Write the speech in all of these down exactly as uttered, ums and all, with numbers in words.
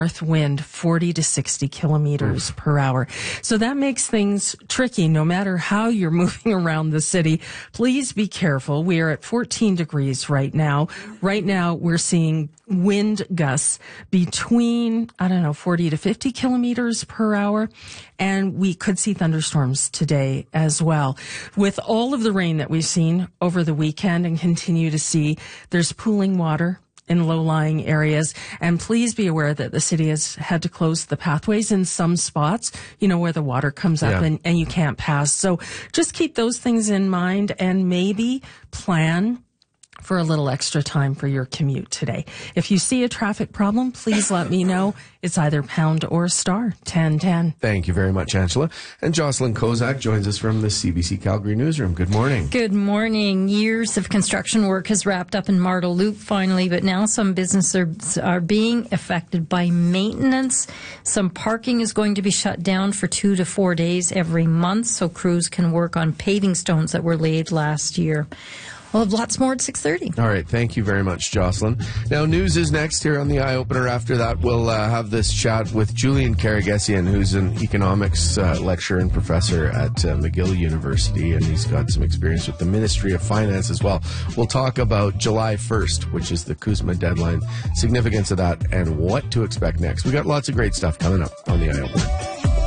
north wind forty to sixty kilometers Oof. per hour. So that makes things tricky no matter how you're moving around the city. Please be careful. We are at fourteen degrees right now. Right now we're seeing wind gusts between, I don't know, forty to fifty kilometers per hour. And we could see thunderstorms today as well. With all of the rain that we've seen over the weekend and continue to see, there's pooling water in low-lying areas. And please be aware that the city has had to close the pathways in some spots, you know, where the water comes up yeah. and, and you can't pass. So just keep those things in mind and maybe plan for a little extra time for your commute today. If you see a traffic problem, please let me know. It's either pound or star ten ten. Thank you very much, Angela. And Jocelyn Kozak joins us from the C B C Calgary newsroom. Good morning. Good morning. Years of construction work has wrapped up in Martel Loop finally, but now some businesses are, are being affected by maintenance. Some parking is going to be shut down for two to four days every month so crews can work on paving stones that were laid last year. We'll have lots more at six thirty. All right. Thank you very much, Jocelyn. Now, news is next here on the Eye Opener. After that, we'll uh, have this chat with Julian Karagesian, who's an economics uh, lecturer and professor at uh, McGill University, and he's got some experience with the Ministry of Finance as well. We'll talk about July first, which is the CUSMA deadline, significance of that, and what to expect next. We got lots of great stuff coming up on the Eye Opener.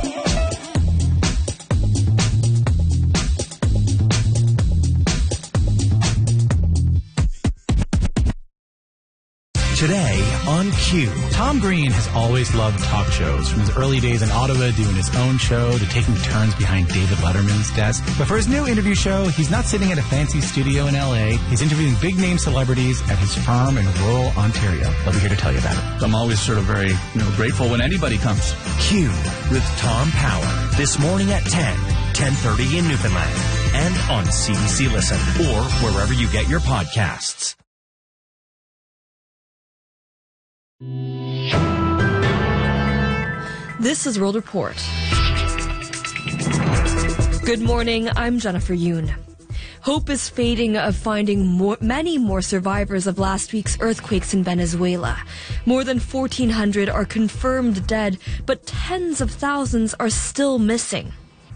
Today on Q. Tom Green has always loved talk shows, from his early days in Ottawa doing his own show to taking turns behind David Letterman's desk. But for his new interview show, he's not sitting at a fancy studio in L A. He's interviewing big-name celebrities at his farm in rural Ontario. He'll be here to tell you about it. I'm always sort of very, you know, grateful when anybody comes. Q with Tom Power, this morning at ten, ten thirty in Newfoundland, and on C B C Listen, or wherever you get your podcasts. This is World Report. Good morning, I'm Jennifer Yoon. Hope is fading of finding more, many more survivors of last week's earthquakes in Venezuela. More than fourteen hundred are confirmed dead, but tens of thousands are still missing.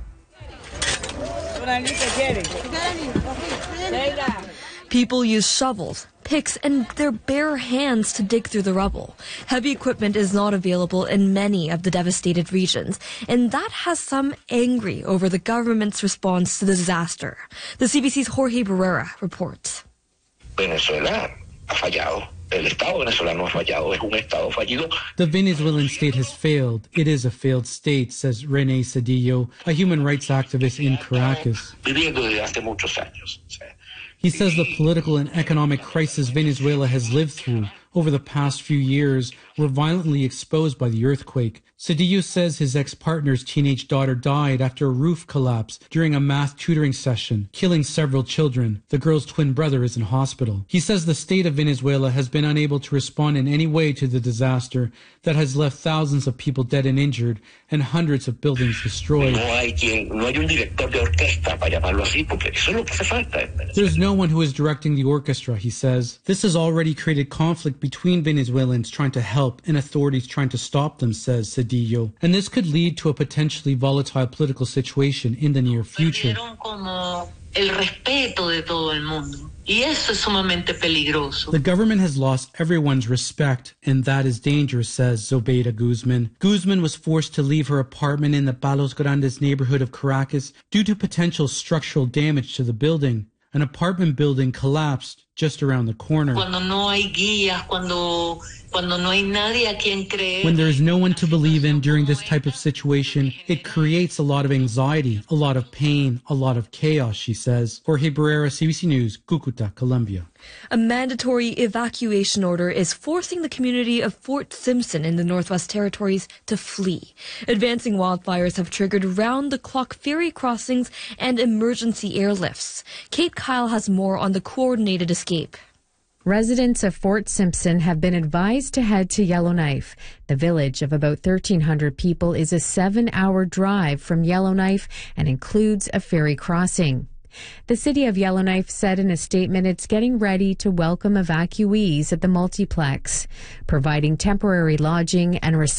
People use shovels, picks, and their bare hands to dig through the rubble. Heavy equipment is not available in many of the devastated regions, and that has some angry over the government's response to the disaster. The C B C's Jorge Barrera reports. Venezuela ha fallado. El Estado venezolano ha fallado. Es un Estado fallido. The Venezuelan state has failed. It is a failed state, says René Cedillo, a human rights activist in Caracas. Viviendo desde hace muchos años. He says the political and economic crisis Venezuela has lived through over the past few years were violently exposed by the earthquake. Cedillo says his ex-partner's teenage daughter died after a roof collapsed during a math tutoring session, killing several children. The girl's twin brother is in hospital. He says the state of Venezuela has been unable to respond in any way to the disaster that has left thousands of people dead and injured and hundreds of buildings destroyed. There's no one who is directing the orchestra, he says. This has already created conflict between Venezuelans trying to help and authorities trying to stop them, says Cedillo. And this could lead to a potentially volatile political situation in the near future. The government has lost everyone's respect, and that is dangerous, says Zobeida Guzman. Guzman was forced to leave her apartment in the Palos Grandes neighborhood of Caracas due to potential structural damage to the building. An apartment building collapsed just around the corner. When there is no one to believe in during this type of situation, it creates a lot of anxiety, a lot of pain, a lot of chaos, she says. Jorge Barrera, C B C News, Cucuta, Colombia. A mandatory evacuation order is forcing the community of Fort Simpson in the Northwest Territories to flee. Advancing wildfires have triggered round-the-clock ferry crossings and emergency airlifts. Kate Kyle has more on the coordinated escape. Residents of Fort Simpson have been advised to head to Yellowknife. The village of about thirteen hundred people is a seven-hour drive from Yellowknife and includes a ferry crossing. The city of Yellowknife said in a statement it's getting ready to welcome evacuees at the multiplex, providing temporary lodging and